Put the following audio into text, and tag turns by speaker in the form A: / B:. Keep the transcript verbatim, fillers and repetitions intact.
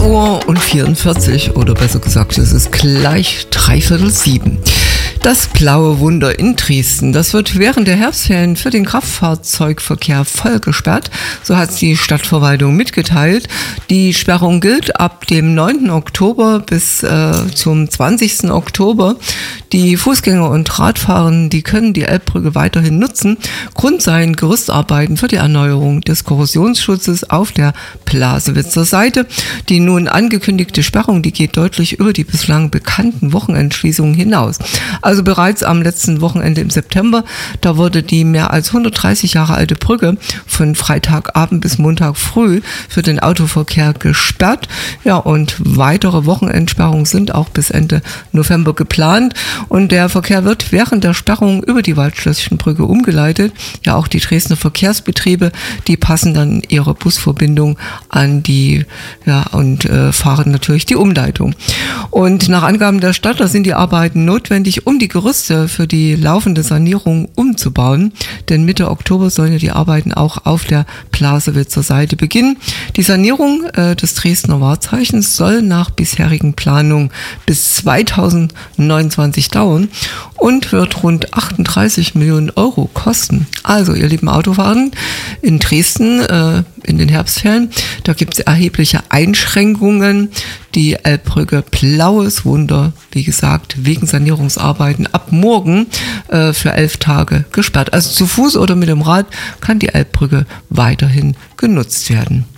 A: Uhr und vierundvierzig, oder besser gesagt, es ist gleich dreiviertel sieben. Das blaue Wunder in Dresden, das wird während der Herbstferien für den Kraftfahrzeugverkehr voll gesperrt. So hat die Stadtverwaltung mitgeteilt. Die Sperrung gilt ab dem neunten Oktober bis äh, zum zwanzigsten Oktober. Die Fußgänger und Radfahrer, die können die Elbbrücke weiterhin nutzen. Grund seien Gerüstarbeiten für die Erneuerung des Korrosionsschutzes auf der Plasewitzer Seite. Die nun angekündigte Sperrung, die geht deutlich über die bislang bekannten Wochenendschließungen hinaus. Also bereits am letzten Wochenende im September, da wurde die mehr als hundertdreißig Jahre alte Brücke von Freitagabend bis Montag früh für den Autoverkehr gesperrt. Ja, und weitere Wochenendsperrungen sind auch bis Ende November geplant. Und der Verkehr wird während der Sperrung über die Waldschlösschenbrücke umgeleitet. Ja, auch die Dresdner Verkehrsbetriebe, die passen dann ihre Busverbindung an die, ja, und äh, fahren natürlich die Umleitung. Und nach Angaben der Stadt, da sind die Arbeiten notwendig, um die Gerüste für die laufende Sanierung umzubauen. Denn Mitte Oktober sollen ja die Arbeiten auch auf der Plasewitzer Seite beginnen. Die Sanierung äh, des Dresdner Wahrzeichens soll nach bisherigen Planungen bis zweitausendneunundzwanzig dauern und wird rund achtunddreißig Millionen Euro kosten. Also, ihr lieben Autofahrer, in Dresden äh, in den Herbstferien, da gibt es erhebliche Einschränkungen. Die Elbbrücke Blaues Wunder, wie gesagt, wegen Sanierungsarbeiten ab morgen äh, für elf Tage gesperrt. Also zu Fuß oder mit dem Rad kann die Elbbrücke weiterhin genutzt werden.